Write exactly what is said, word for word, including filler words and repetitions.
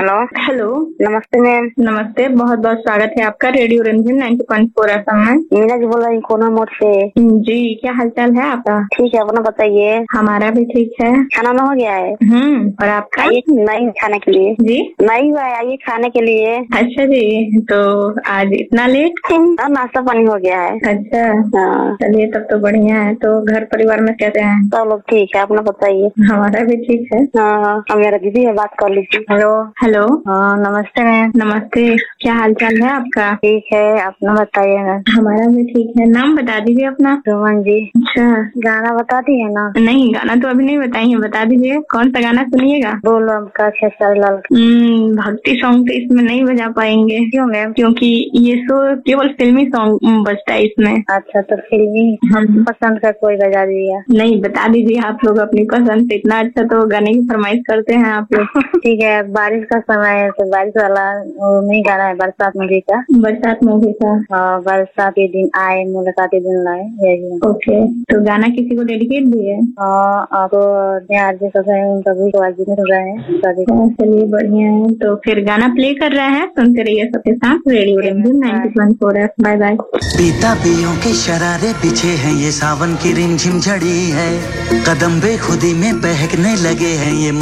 Hello hello. नमस्ते ma'am. नमस्ते, बहुत बहुत स्वागत है आपका रेडियो रिमझिम नाइन्टी पॉइंट फोर एफएम में। मीरा जी बोल रही कोना मोड़ से। जी, क्या हालचाल है आपका? ठीक है, अपना बताइए। हमारा भी ठीक है। खाना ना हो गया है? हम्म और आपका? आइए नहीं खाने के लिए। जी नहीं हुआ है, आइए खाने के लिए। अच्छा जी, तो आज इतना लेट? हाँ, नाश्ता पानी हो गया है। अच्छा, हाँ चलिए तब तो बढ़िया है। तो घर परिवार में कैसे हैं? सब लोग ठीक है, अपना बताइए। हमारा भी ठीक है। हाँ अब मेरा दीदी है, बात कर लीजिए। हेलो। हेलो। हाँ नमस्ते मैम। नमस्ते, क्या हालचाल है आपका? ठीक है, अपना बताइए मैम। हमारा भी ठीक है। नाम बता दीजिए अपना। सुमन जी। अच्छा, गाना बता दी है ना? नहीं गाना तो अभी नहीं बताइए, बता दीजिए कौन सा गाना सुनिएगा। बोलो आपका खेसारी लाल। हम्म, भक्ति सॉन्ग तो इसमें नहीं बजा पाएंगे। क्यों मैम? क्योंकि ये शो केवल फिल्मी सॉन्ग बजता है इसमें। अच्छा तो फिल्मी हम पसंद का कोई बजा दिया। नहीं, बता दीजिए आप लोग अपनी पसंद से। इतना अच्छा तो गाने की फरमाइश करते हैं आप लोग। ठीक है, बारिश का समय है तो बारिश वाला वो नहीं गाना है, बरसात मूवी का। बरसात मूवी का। हाँ, बरसात के दिन आए मुलाकात दिन लाए, यही। ओके, तो गाना किसी को डेडिकेट भी है? हाँ, आपको आज भी सब है, कभी तो आज भी नहीं रहे हैं सभी। हाँ, चलिए बढ़िया है। तो फिर गाना प्ले कर रहे हैं, सुनते रहिए सबके साथ रेडियो रिमझिम ninety point four F. Bye bye. पीता पियों के शरारे पीछे हैं, ये सावन की रिमझिम झड़ी है। कदम बेखुदी में बहकने लगे हैं ये